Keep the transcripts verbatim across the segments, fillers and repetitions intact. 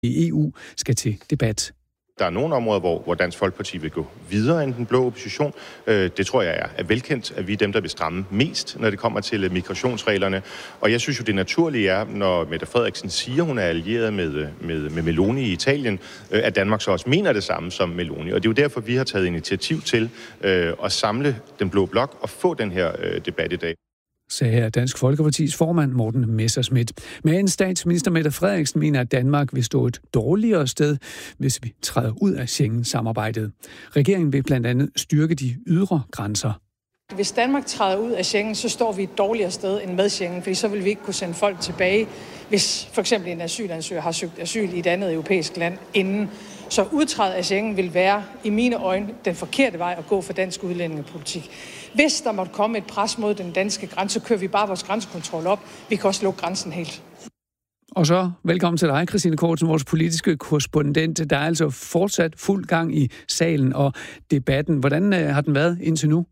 i E U skal til debat. Der er nogle områder, hvor, hvor Dansk Folkeparti vil gå videre end den blå opposition. Øh, det tror jeg er, er velkendt, at vi er dem, der vil stramme mest, når det kommer til migrationsreglerne. Og jeg synes jo, det naturlige er, når Mette Frederiksen siger, hun er allieret med, med, med Meloni i Italien, øh, at Danmark så også mener det samme som Meloni. Og det er jo derfor, vi har taget initiativ til øh, at samle den blå blok og få den her øh, debat i dag. Sagde her Dansk Folkepartis formand Morten Messerschmidt. Men statsminister Mette Frederiksen mener, at Danmark vil stå et dårligere sted, hvis vi træder ud af Schengen-samarbejdet. Regeringen vil blandt andet styrke de ydre grænser. Hvis Danmark træder ud af Schengen, så står vi et dårligere sted end med Schengen, fordi så vil vi ikke kunne sende folk tilbage, hvis for eksempel en asylansøger har søgt asyl i et andet europæisk land inden. Så udtrædet af Schengen vil være, i mine øjne, den forkerte vej at gå for dansk udlændingepolitik. Hvis der måtte komme et pres mod den danske grænse, så kører vi bare vores grænsekontrol op. Vi kan også lukke grænsen helt. Og så velkommen til dig, Christine Kortsen, vores politiske korrespondent. Der er altså fortsat fuld gang i salen og debatten. Hvordan øh, har den været indtil nu?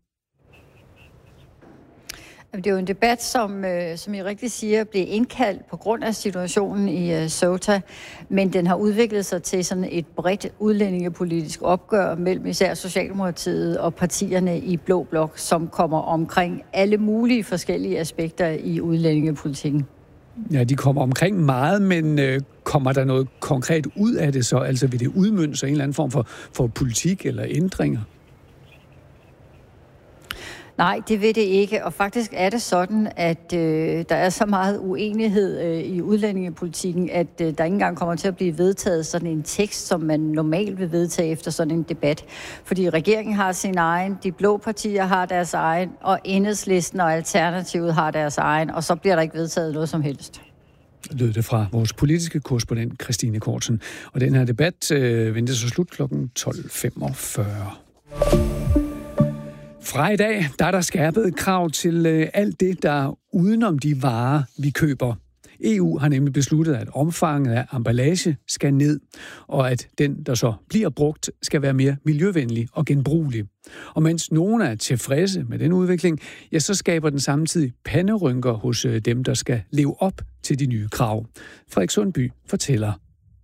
Det er jo en debat, som, øh, som I rigtig siger, blev indkaldt på grund af situationen i øh, Ceuta, men den har udviklet sig til sådan et bredt udlændingepolitisk opgør mellem især Socialdemokratiet og partierne i Blå Blok, som kommer omkring alle mulige forskellige aspekter i udlændingepolitikken. Ja, de kommer omkring meget, men øh, kommer der noget konkret ud af det så? Altså vil det udmønte sig en eller anden form for, for politik eller ændringer? Nej, det vil det ikke, og faktisk er det sådan, at øh, der er så meget uenighed øh, i udlændingepolitikken, at øh, der ikke engang kommer til at blive vedtaget sådan en tekst, som man normalt vil vedtage efter sådan en debat. Fordi regeringen har sin egen, de blå partier har deres egen, og Enhedslisten og Alternativet har deres egen, og så bliver der ikke vedtaget noget som helst. Lød det fra vores politiske korrespondent Christine Kortsen. Og den her debat øh, venter så slut klokken tolv femogfyrre. Fra i dag, der er der skærpet krav til øh, alt det, der er udenom de varer, vi køber. E U har nemlig besluttet, at omfanget af emballage skal ned, og at den, der så bliver brugt, skal være mere miljøvenlig og genbrugelig. Og mens nogen er tilfredse med den udvikling, ja, så skaber den samtidig panderynker hos øh, dem, der skal leve op til de nye krav. Frederik Sundby fortæller.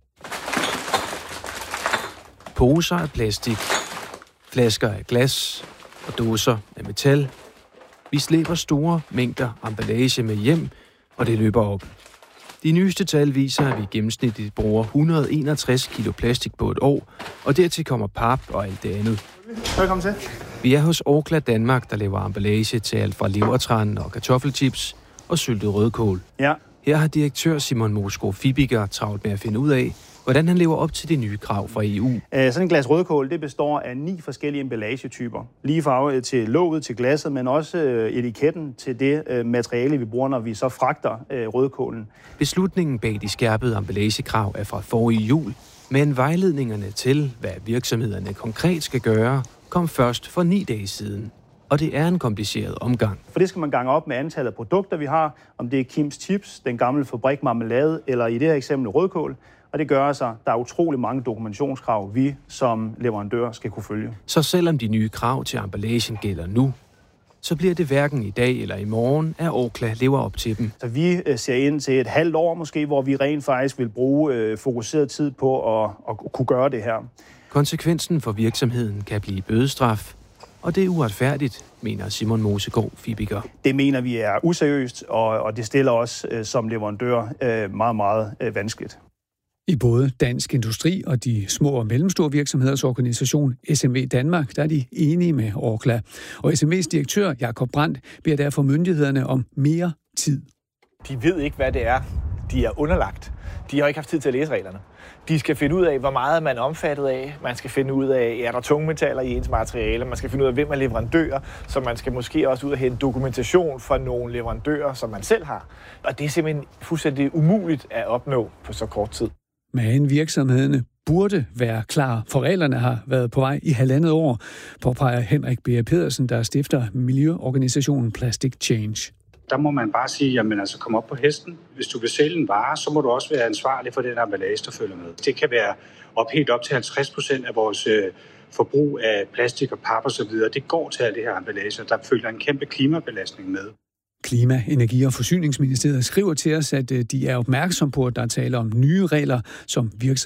Poser af plastik, flasker af glas og dåser af metal. Vi slæber store mængder emballage med hjem, og det løber op. De nyeste tal viser, at vi gennemsnitligt bruger et hundrede og enogtres kilo plastik på et år, og dertil kommer pap og alt det andet. Velkommen til. Vi er hos Orkla Danmark, der laver emballage til alt fra levertran og kartoffelchips og syltet rødkål. Ja. Her har direktør Simon Moskov Fibiger travlt med at finde ud af, hvordan han lever op til de nye krav fra E U. Sådan en glas rødkål, det består af ni forskellige emballagetyper. Lige farve til låget, til glasset, men også etiketten til det materiale, vi bruger, når vi så fragter rødkålen. Beslutningen bag de skærpede emballagekrav er fra forrige jul, men vejledningerne til, hvad virksomhederne konkret skal gøre, kom først for ni dage siden. Og det er en kompliceret omgang. For det skal man gange op med antallet af produkter, vi har, om det er Kims Chips, den gamle fabrik marmelade, eller i det her eksempel rødkål. Og det gør altså, der er utrolig mange dokumentationskrav, vi som leverandør skal kunne følge. Så selvom de nye krav til emballagen gælder nu, så bliver det hverken i dag eller i morgen, at Orkla lever op til dem. Så vi ser ind til et halvt år måske, hvor vi rent faktisk vil bruge øh, fokuseret tid på at, at kunne gøre det her. Konsekvensen for virksomheden kan blive bødestraf, og det er uretfærdigt, mener Simon Moskov Fibiger. Det mener vi er useriøst, og, og det stiller os øh, som leverandør øh, meget, meget øh, vanskeligt. I både Dansk Industri og de små og mellemstore virksomheders organisation S M V Danmark, der er de enige med Orkla. Og S M V's direktør Jakob Brandt beder derfor myndighederne om mere tid. De ved ikke, hvad det er, de er underlagt. De har ikke haft tid til at læse reglerne. De skal finde ud af, hvor meget man er omfattet af. Man skal finde ud af, er der tungmetaller i ens materiale. Man skal finde ud af, hvem er leverandører. Så man skal måske også ud og hente dokumentation fra nogle leverandører, som man selv har. Og det er simpelthen fuldstændig umuligt at opnå på så kort tid. Men virksomhederne burde være klar, for reglerne har været på vej i halvandet år, påpeger Henrik B. Pedersen, der stifter miljøorganisationen Plastic Change. Der må man bare sige, jamen altså kom op på hesten. Hvis du vil sælge en vare, så må du også være ansvarlig for den emballage, der følger med. Det kan være op helt op til halvtreds procent af vores øh, forbrug af plastik og pap og så videre. Det går til alt det her emballage, og der følger en kæmpe klimabelastning med. Klima-, Energi- og Forsyningsministeriet skriver til os, at de er opmærksom på, at der er tale om nye regler, som virksomheder